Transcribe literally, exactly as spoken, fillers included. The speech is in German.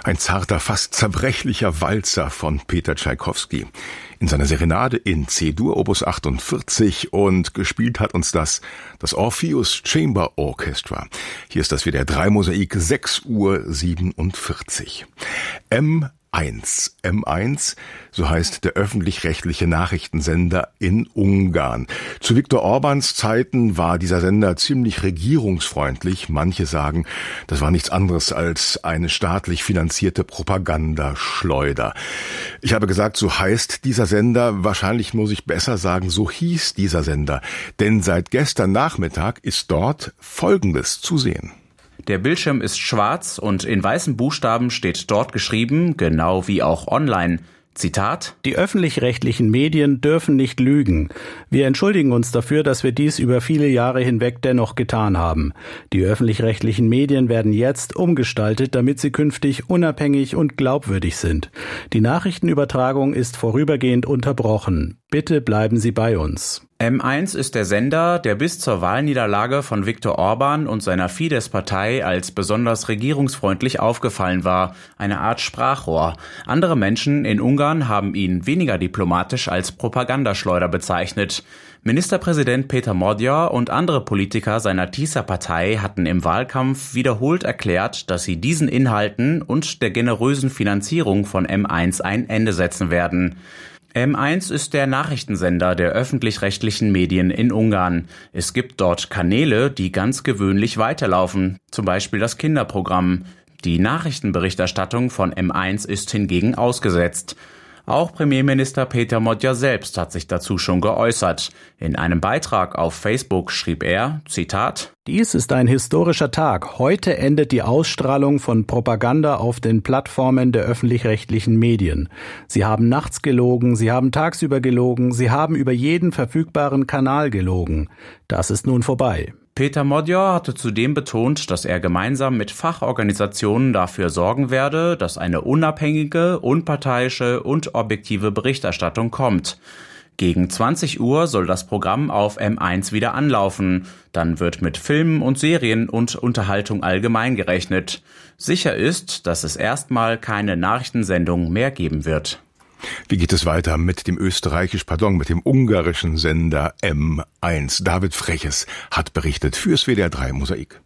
Ein zarter, fast zerbrechlicher Walzer von Peter Tschaikowski. In seiner Serenade in C-Dur Opus achtundvierzig, und gespielt hat uns das das Orpheus Chamber Orchestra. Hier ist das wieder drei Mosaik, sechs Uhr siebenundvierzig. M eins. M eins, so heißt der öffentlich-rechtliche Nachrichtensender in Ungarn. Zu Viktor Orbáns Zeiten war dieser Sender ziemlich regierungsfreundlich. Manche sagen, das war nichts anderes als eine staatlich finanzierte Propagandaschleuder. Ich habe gesagt, so heißt dieser Sender. Wahrscheinlich muss ich besser sagen, so hieß dieser Sender. Denn seit gestern Nachmittag ist dort Folgendes zu sehen. Der Bildschirm ist schwarz und in weißen Buchstaben steht dort geschrieben, genau wie auch online, Zitat: Die öffentlich-rechtlichen Medien dürfen nicht lügen. Wir entschuldigen uns dafür, dass wir dies über viele Jahre hinweg dennoch getan haben. Die öffentlich-rechtlichen Medien werden jetzt umgestaltet, damit sie künftig unabhängig und glaubwürdig sind. Die Nachrichtenübertragung ist vorübergehend unterbrochen. Bitte bleiben Sie bei uns. M eins ist der Sender, der bis zur Wahlniederlage von Viktor Orbán und seiner Fidesz-Partei als besonders regierungsfreundlich aufgefallen war, eine Art Sprachrohr. Andere Menschen in Ungarn haben ihn weniger diplomatisch als Propagandaschleuder bezeichnet. Ministerpräsident Péter Magyar und andere Politiker seiner Tisza-Partei hatten im Wahlkampf wiederholt erklärt, dass sie diesen Inhalten und der generösen Finanzierung von M eins ein Ende setzen werden. M eins ist der Nachrichtensender der öffentlich-rechtlichen Medien in Ungarn. Es gibt dort Kanäle, die ganz gewöhnlich weiterlaufen, zum Beispiel das Kinderprogramm. Die Nachrichtenberichterstattung von M eins ist hingegen ausgesetzt. Auch Premierminister Péter Magyar selbst hat sich dazu schon geäußert. In einem Beitrag auf Facebook schrieb er, Zitat: Dies ist ein historischer Tag. Heute endet die Ausstrahlung von Propaganda auf den Plattformen der öffentlich-rechtlichen Medien. Sie haben nachts gelogen, sie haben tagsüber gelogen, sie haben über jeden verfügbaren Kanal gelogen. Das ist nun vorbei. Péter Magyar hatte zudem betont, dass er gemeinsam mit Fachorganisationen dafür sorgen werde, dass eine unabhängige, unparteiische und objektive Berichterstattung kommt. Gegen zwanzig Uhr soll das Programm auf M eins wieder anlaufen. Dann wird mit Filmen und Serien und Unterhaltung allgemein gerechnet. Sicher ist, dass es erstmal keine Nachrichtensendung mehr geben wird. Wie geht es weiter mit dem österreichisch, pardon, mit dem ungarischen Sender M eins? David Freches hat berichtet fürs W D R drei Mosaik.